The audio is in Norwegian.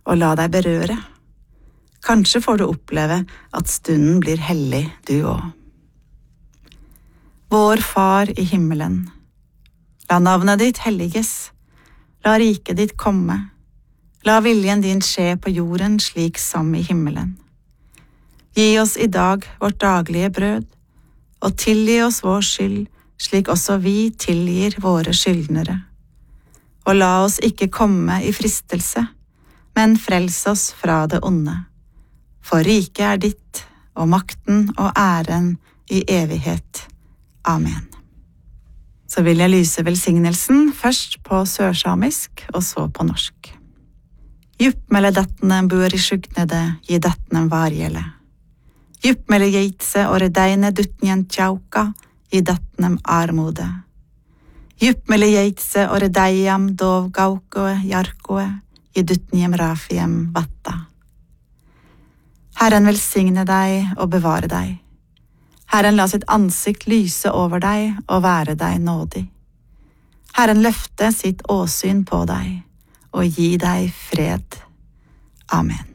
og la deg berøre. Kanskje får du oppleve at stunden blir hellig du også. Vår Far i himmelen, la navnet ditt helliges, la riket ditt komme, la viljen din skje på jorden slik som i himmelen. Gi oss i dag vårt daglige brød, og tilgi oss vår skyld, slik også vi tilgir våre skyldnere. Og la oss ikke komme i fristelse, men frels oss fra det onde. For riket er ditt, og makten og æren i evighet. Amen. Så vil jeg lyse velsignelsen først på sørsamisk og så på norsk. Juppmele dattene bor i sjugnede, gi dattene vargjele. Juppmele geitse og redeine duttnjen tjauka, gi dattene armode. Juppmele geitse og redeiam dov gaukoe jarkoe, gi duttnjem rafiem vatta. Herren velsigne deg og bevare deg. Herren la sitt ansikt lyse over deg og være deg nådig. Herren løfte sitt åsyn på deg og gi deg fred. Amen.